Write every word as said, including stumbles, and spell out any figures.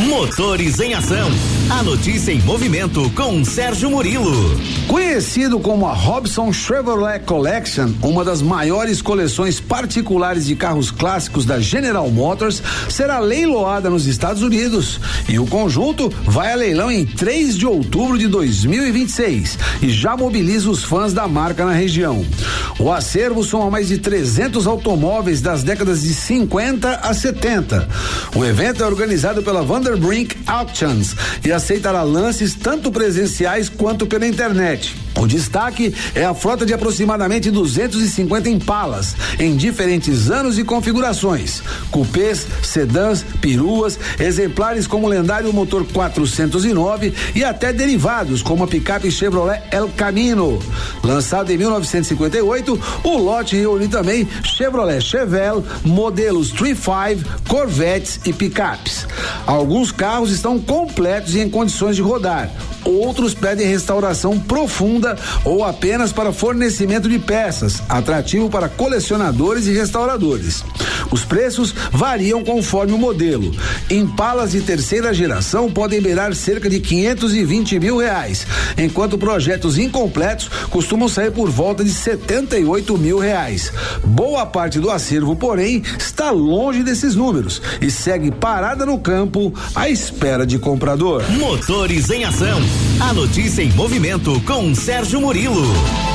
Motores em Ação. A notícia em movimento com Sérgio Murilo. Conhecido como a Robson Chevrolet Collection, uma das maiores coleções particulares de carros clássicos da General Motors, será leiloada nos Estados Unidos. E o conjunto vai a leilão em três de outubro de dois mil e vinte e seis e já mobiliza os fãs da marca na região. O acervo soma mais de trezentos automóveis das décadas de cinquenta a setenta. O evento é organizado pela Vanderbrink Auctions e aceitará lances tanto presenciais quanto pela internet. O destaque é a frota de aproximadamente duzentos e cinquenta Impalas, em diferentes anos e configurações: cupês, sedãs, peruas, exemplares como o lendário motor quatrocentos e nove e até derivados como a picape Chevrolet El Camino. Lançado em mil novecentos e cinquenta e oito, o lote reúne também Chevrolet Chevelle, modelos trinta e cinco, Corvettes e picapes. Alguns carros estão completos e em condições de rodar. Outros pedem restauração profunda ou apenas para fornecimento de peças, atrativo para colecionadores e restauradores. Os preços variam conforme o modelo. Impalas de terceira geração podem beirar cerca de quinhentos e vinte mil reais, enquanto projetos incompletos costumam sair por volta de setenta e oito mil reais. Boa parte do acervo, porém, está longe desses números e segue parada no campo à espera de comprador. Motores em Ação. A notícia em movimento com Sérgio Murilo.